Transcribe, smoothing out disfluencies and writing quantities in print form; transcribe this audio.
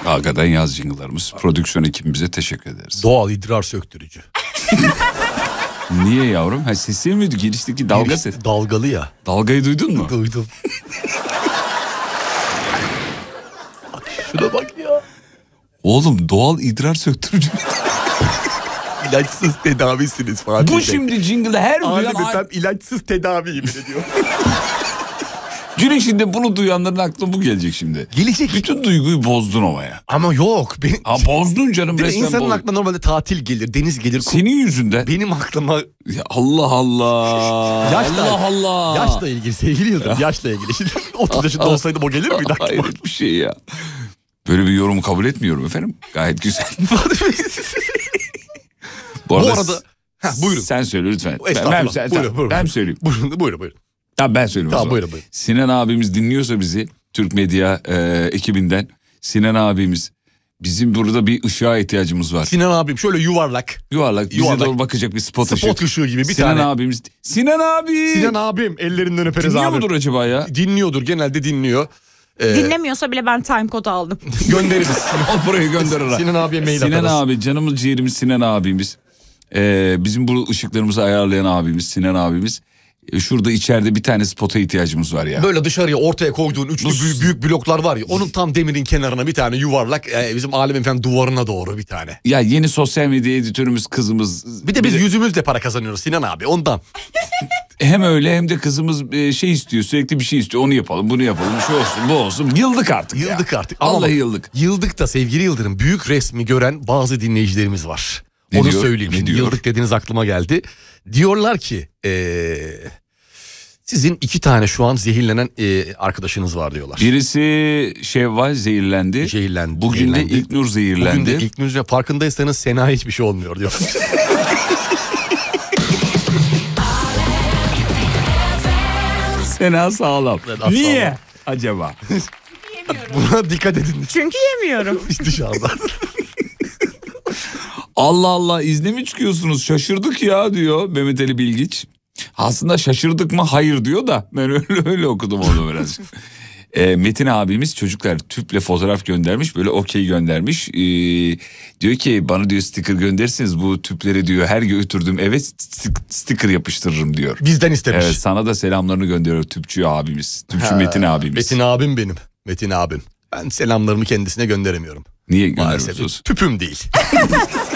Hakikaten yaz jingle'larımız. Prodüksiyon ekibimize teşekkür ederiz. Doğal idrar söktürücü. Niye yavrum? Ha, sesi miydi? Girişteki dalga ses. Dalgalı ya. Dalgayı duydun mu? Duydum. Bak şuna bak ya. Oğlum doğal idrar söktürücü. İlaçsız tedavisiniz Fatih Bu Bey. şimdi jingle'ı her duyan... Desem ilaçsız tedavi yemin ediyor. Gün içinde bunu duyanların aklına bu gelecek şimdi. Gelecek. Bütün duyguyu bozdun ama ya. Ama yok. Ha bozdun canım Değil mi? resmen. İnsanın aklına normalde tatil gelir, deniz gelir. Senin yüzünden. Benim aklıma... Ya Allah Allah. Yaşla, Allah Allah. Yaşla ilgili sevgili Yıldırım. Yaşla ilgili. Şimdi 30 yaşında olsaydım o gelir miydi aklıma? Hayret bir şey ya. Böyle bir yorumu kabul etmiyorum efendim. Gayet güzel. Bu arada... buyurun. Sen söyle lütfen. Buyurun. Ben söyleyeyim. Buyurun. Tamam ben söyleyeyim. Tamam buyurun. Sinan abimiz dinliyorsa bizi Türk Medya ekibinden. Sinan abimiz, bizim burada bir ışığa ihtiyacımız var. Sinan abim şöyle yuvarlak. Bize doğru bakacak bir spot ışığı gibi bir Sinan tane. Abimiz. Sinan abim ellerinden öperiz dinliyor abim. Dinliyor mudur acaba ya? Dinliyordur, genelde dinliyor. Dinlemiyorsa bile ben time kod aldım. Göndeririz. Buraya gönderir. Sinan abiye mail atarız. Sinan abi, canımız ciğerimiz Sinan abimiz. Bizim bu ışıklarımızı ayarlayan abimiz Sinan abimiz. Şurada içeride bir tane spota ihtiyacımız var ya. Böyle dışarıya ortaya koyduğun üçlü büyük bloklar var ya. Onun tam demirin kenarına bir tane yuvarlak, bizim Alem Efendi duvarına doğru bir tane. Ya yeni sosyal medya editörümüz kızımız. Bir de biz yüzümüzle para kazanıyoruz Sinan abi ondan. Hem öyle hem de kızımız şey istiyor, sürekli bir şey istiyor. Onu yapalım, bunu yapalım, şu olsun, bu olsun. Yıldık artık. Vallahi yıldık. Yıldık da sevgili Yıldırım, büyük resmi gören bazı dinleyicilerimiz var. Onu söyleyeyim. Şimdi yıldık dediğiniz aklıma geldi. Diyorlar ki sizin 2 tane şu an zehirlenen arkadaşınız var diyorlar. Birisi Şevval zehirlendi. Bugün de İlknur zehirlendi. Bugün de İlknur, farkındaysanız Sena hiçbir şey olmuyor diyor. Sena sağlam. Niye acaba? Buna dikkat edin. Çünkü yemiyorum. Dışarıda. Allah Allah, izne mi çıkıyorsunuz? Şaşırdık ya diyor Mehmet Ali Bilgiç. Aslında şaşırdık mı? Hayır diyor da ben öyle okudum onu biraz. Metin abimiz çocuklar tüple fotoğraf göndermiş, böyle okey göndermiş. Diyor ki bana diyor sticker gönderirseniz bu tüpleri diyor her götürdüğüm eve sticker yapıştırırım diyor. Bizden istemiş. Evet, sana da selamlarını gönderiyor tüpçü abimiz. Tüpçü Metin abimiz. Metin abim benim. Metin abim. Ben selamlarımı kendisine gönderemiyorum. Niye gönderiyorsunuz? Tüpüm değil.